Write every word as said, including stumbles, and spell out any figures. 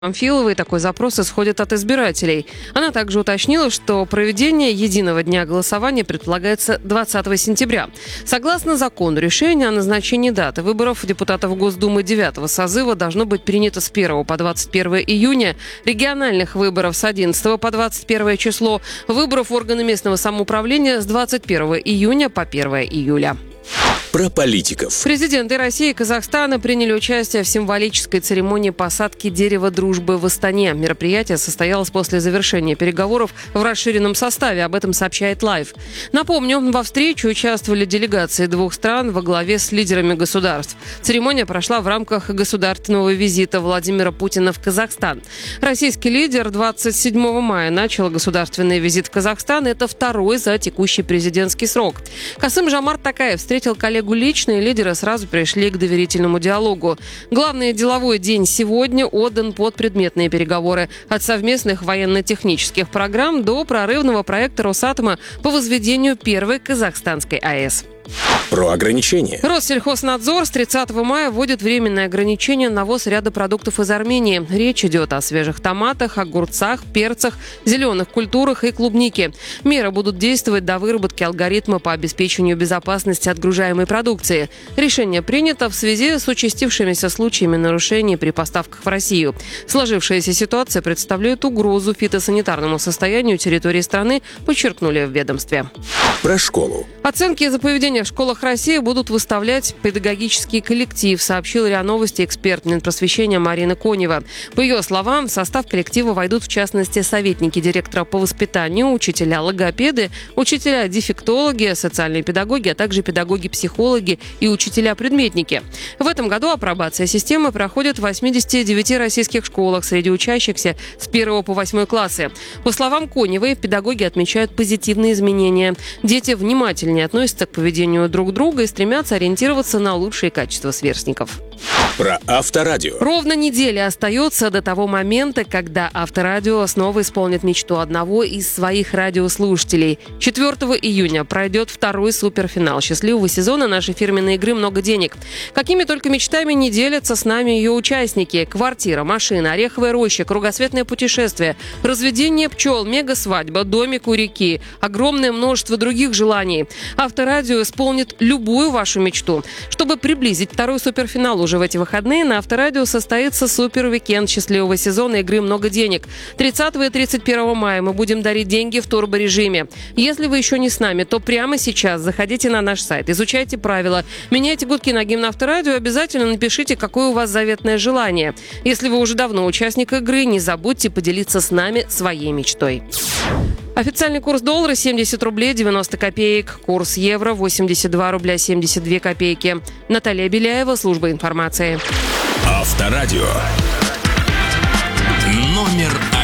Памфиловой такой запрос исходит от избирателей. Она также уточнила, что проведение единого дня голосования предполагается двадцатого сентября. Согласно закону, решение о назначении даты выборов депутатов Госдумы девятого созыва должно быть принято с первого по двадцать первое июня, региональных выборов с одиннадцатого по двадцать первое число, выборов в органы местного самоуправления с двадцать первого июня по первое июля. Про политиков. Президенты России и Казахстана приняли участие в символической церемонии посадки дерева дружбы в Астане. Мероприятие состоялось после завершения переговоров в расширенном составе. Об этом сообщает Лайв. Напомню, во встрече участвовали делегации двух стран во главе с лидерами государств. Церемония прошла в рамках государственного визита Владимира Путина в Казахстан. Российский лидер двадцать седьмого мая начал государственный визит в Казахстан. Это второй за текущий президентский срок. Касым-Жомарт Токаев встретил коллегу лично, и лидеры сразу пришли к доверительному диалогу. Главный деловой день сегодня отдан под предметные переговоры. От совместных военно-технических программ до прорывного проекта Росатома по возведению первой казахстанской АЭС. Про ограничения. Россельхознадзор с тридцатого мая вводит временное ограничение на ввоз ряда продуктов из Армении. Речь идет о свежих томатах, огурцах, перцах, зеленых культурах и клубнике. Меры будут действовать до выработки алгоритма по обеспечению безопасности отгружаемой продукции. Решение принято в связи с участившимися случаями нарушений при поставках в Россию. Сложившаяся ситуация представляет угрозу фитосанитарному состоянию территории страны, подчеркнули в ведомстве. Про школу. Оценки за поведение в школах России будут выставлять педагогический коллектив, сообщил РИА Новости эксперт Минпросвещения Марина Конева. По ее словам, в состав коллектива войдут в частности советники директора по воспитанию, учителя-логопеды, учителя-дефектологи, социальные педагоги, а также педагоги-психологи и учителя-предметники. В этом году апробация системы проходит в восьмидесяти девяти российских школах среди учащихся с первого по восьмой классы. По словам Коневой, педагоги отмечают позитивные изменения. Дети внимательнее относятся к поведению друг друга и стремятся ориентироваться на лучшие качества сверстников. Про Авторадио. Ровно неделя остается до того момента, когда Авторадио снова исполнит мечту одного из своих радиослушателей. четвёртого июня пройдет второй суперфинал счастливого сезона нашей фирменной игры «Много денег». Какими только мечтами не делятся с нами ее участники. Квартира, машина, ореховая роща, кругосветное путешествие, разведение пчел, мега-свадьба, домик у реки, огромное множество других желаний. Авторадио исполнит любую вашу мечту. Чтобы приблизить второй суперфинал уже в эти выходные, на Авторадио состоится супер-уикенд счастливого сезона игры «Много денег». тридцатого и тридцать первого мая мы будем дарить деньги в турборежиме. Если вы еще не с нами, то прямо сейчас заходите на наш сайт, изучайте правила, меняйте гудки на гимн Авторадио, обязательно напишите, какое у вас заветное желание. Если вы уже давно участник игры, не забудьте поделиться с нами своей мечтой. Официальный курс доллара семьдесят рублей девяносто копеек. Курс евро восемьдесят два рубля семьдесят две копейки. Наталья Беляева, служба информации. Авторадио. Номер один.